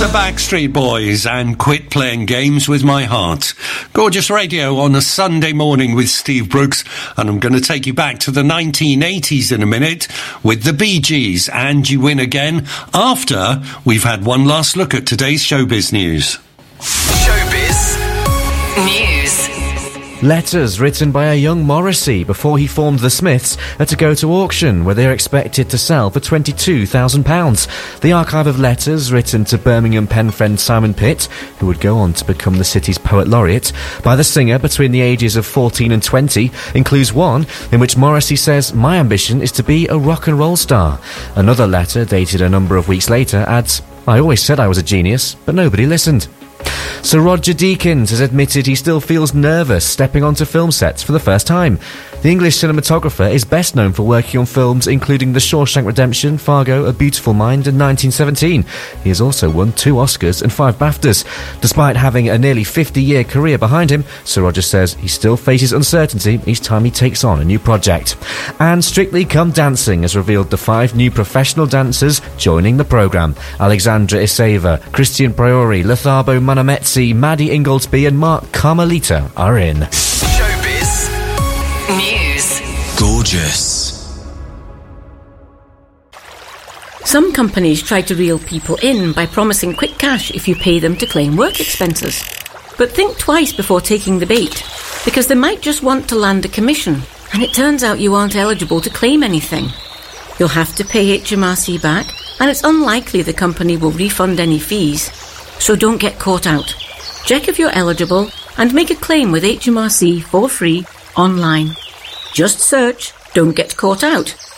Backstreet Boys and Quit Playing Games With My Heart. Gorgeous radio on a Sunday morning with Steve Brooks, and I'm going to take you back to the 1980s in a minute with the Bee Gees and You Win Again after we've had one last look at today's showbiz news. Showbiz News. Letters written by a young Morrissey before he formed the Smiths are to go to auction, where they are expected to sell for £22,000. The archive of letters written to Birmingham pen friend Simon Pitt, who would go on to become the city's poet laureate, by the singer between the ages of 14 and 20, includes one in which Morrissey says, "My ambition is to be a rock and roll star." Another letter, dated a number of weeks later, adds, "I always said I was a genius, but nobody listened." Sir Roger Deakins has admitted he still feels nervous stepping onto film sets for the first time. The English cinematographer is best known for working on films including The Shawshank Redemption, Fargo, A Beautiful Mind and 1917. He has also won 2 Oscars and 5 BAFTAs. Despite having a nearly 50-year career behind him, Sir Roger says he still faces uncertainty each time he takes on a new project. And Strictly Come Dancing has revealed the 5 new professional dancers joining the programme. Alexandra Iseva, Christian Priori, Lethabo Manametsi, Maddie Ingoldsby and Mark Carmelita are in. Showbiz News. Gorgeous. Some companies try to reel people in by promising quick cash if you pay them to claim work expenses. But think twice before taking the bait, because they might just want to land a commission, and it turns out you aren't eligible to claim anything. You'll have to pay HMRC back, and it's unlikely the company will refund any fees. So don't get caught out. Check if you're eligible and make a claim with HMRC for free online. Just search "Don't Get Caught Out"